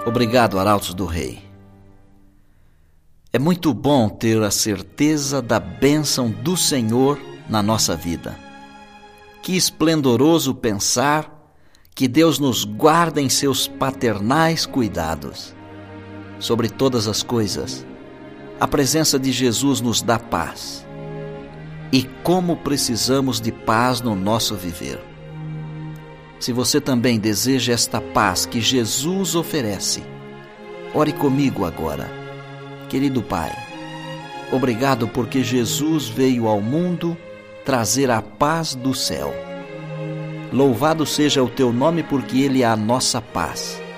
Obrigado, Arautos do Rei. É muito bom ter a certeza da bênção do Senhor na nossa vida. Que esplendoroso pensar que Deus nos guarda em seus paternais cuidados. Sobre todas as coisas, a presença de Jesus nos dá paz. E como precisamos de paz no nosso viver. Se você também deseja esta paz que Jesus oferece, ore comigo agora. Querido Pai, obrigado porque Jesus veio ao mundo trazer a paz do céu. Louvado seja o teu nome porque Ele é a nossa paz.